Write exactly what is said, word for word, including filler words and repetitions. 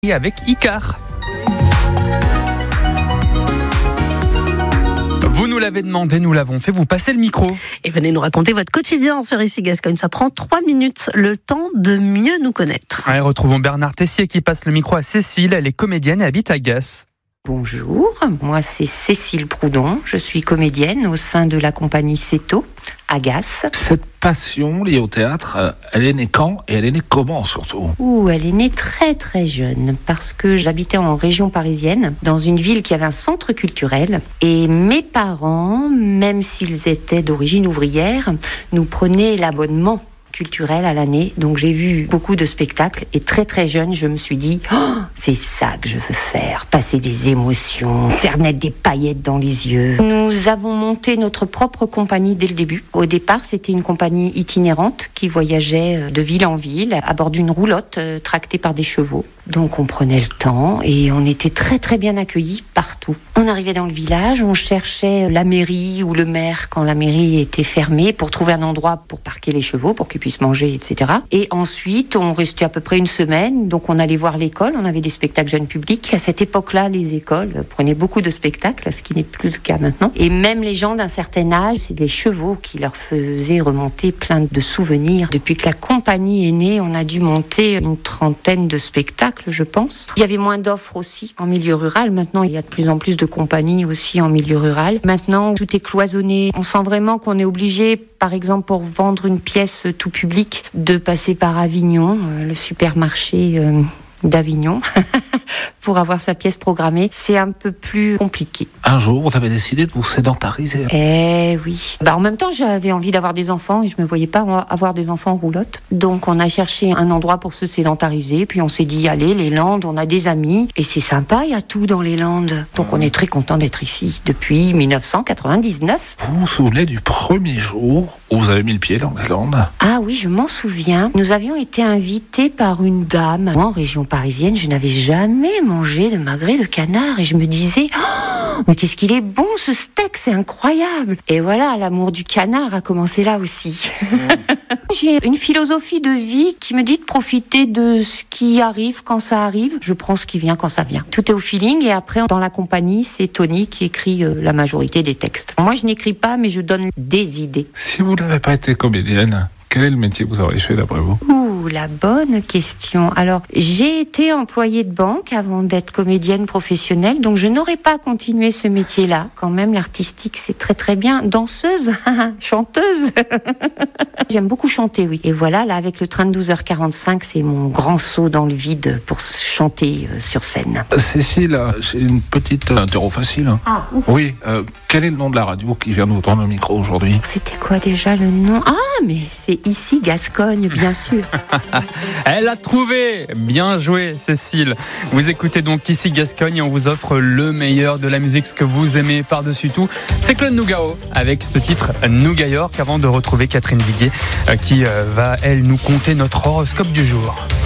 Et avec Icar. Vous nous l'avez demandé, nous l'avons fait, vous passez le micro. Et venez nous raconter votre quotidien sur Ici Gascogne. Ça prend trois minutes, le temps de mieux nous connaître. Allez, retrouvons Bernard Tessier qui passe le micro à Cécile. Elle est comédienne et habite à Gasse. Bonjour, moi c'est Cécile Proudhon, je suis comédienne au sein de la compagnie Céto à Gasse. Cette passion liée au théâtre, elle est née quand et elle est née comment surtout ? Ouh, elle est née très très jeune parce que j'habitais en région parisienne, dans une ville qui avait un centre culturel. Et mes parents, même s'ils étaient d'origine ouvrière, nous prenaient l'abonnement culturel à l'année, donc j'ai vu beaucoup de spectacles et très très jeune je me suis dit oh, c'est ça que je veux faire, passer des émotions, faire naître des paillettes dans les yeux. Nous avons monté notre propre compagnie dès le début. Au départ c'était une compagnie itinérante qui voyageait de ville en ville à bord d'une roulotte euh, tractée par des chevaux. Donc on prenait le temps et on était très très bien accueillis partout. On arrivait dans le village, on cherchait la mairie ou le maire quand la mairie était fermée pour trouver un endroit pour parquer les chevaux, pour qu'ils puissent manger, et cetera. Et ensuite on restait à peu près une semaine, donc on allait voir l'école, on avait des spectacles jeunes publics. À cette époque-là, les écoles prenaient beaucoup de spectacles, ce qui n'est plus le cas maintenant. Et même les gens d'un certain âge, c'est les chevaux qui leur faisaient remonter plein de souvenirs. Depuis que la compagnie est née, on a dû monter une trentaine de spectacles, je pense. Il y avait moins d'offres aussi en milieu rural. Maintenant, il y a de plus en plus de compagnies aussi en milieu rural. Maintenant, tout est cloisonné. On sent vraiment qu'on est obligé, par exemple, pour vendre une pièce tout public, de passer par Avignon, euh, le supermarché euh, d'Avignon, pour avoir sa pièce programmée. C'est un peu plus compliqué. Un jour, vous avez décidé de vous sédentariser. Eh oui. Bah, en même temps, j'avais envie d'avoir des enfants et je me voyais pas avoir des enfants en roulotte. Donc, on a cherché un endroit pour se sédentariser. Puis, on s'est dit, allez, les Landes, on a des amis. Et c'est sympa, il y a tout dans les Landes. Donc, on est très content d'être ici depuis dix-neuf cent quatre-vingt-dix-neuf. Vous vous souvenez du premier jour où vous avez mis le pied dans les Landes ? Ah oui, je m'en souviens. Nous avions été invités par une dame. Moi, en région parisienne, je n'avais jamais mangé de magret de canard. Et je me disais, oh, mais qu'est-ce qu'il est bon ce steak, c'est incroyable. Et voilà, l'amour du canard a commencé là aussi. J'ai une philosophie de vie qui me dit de profiter de ce qui arrive quand ça arrive. Je prends ce qui vient quand ça vient. Tout est au feeling et après, dans la compagnie, c'est Tony qui écrit euh, la majorité des textes. Moi, je n'écris pas, mais je donne des idées. Si vous n'avez pas été comédienne, quel est le métier que vous auriez fait d'après vous ? Ouh, la bonne question. Alors, j'ai été employée de banque avant d'être comédienne professionnelle, donc je n'aurais pas continué ce métier-là. Quand même, l'artistique, c'est très très bien. Danseuse, chanteuse. J'aime beaucoup chanter, oui. Et voilà, là, avec le train de douze heures quarante-cinq, c'est mon grand saut dans le vide pour chanter euh, sur scène. Cécile, j'ai une petite interro facile. Ah, ouf. Oui, euh, quel est le nom de la radio qui vient nous tendre le micro aujourd'hui ? C'était quoi déjà le nom ? Ah, mais c'est Ici Gascogne, bien sûr. Elle a trouvé. Bien joué, Cécile. Vous écoutez donc Ici Gascogne et on vous offre le meilleur de la musique, ce que vous aimez par-dessus tout. C'est Claude Nougaro avec ce titre Nougat York, avant de retrouver Catherine Viguier qui va, elle, nous conter notre horoscope du jour.